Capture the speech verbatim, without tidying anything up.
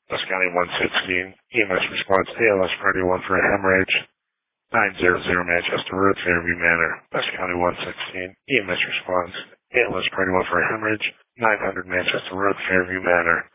West County one sixteen, E M S response A L S priority one for a hemorrhage. nine hundred Manchester Road, Fairview Manor. West County one sixteen, E M S response A L S priority one for a hemorrhage. nine hundred Manchester Road, Fairview Manor.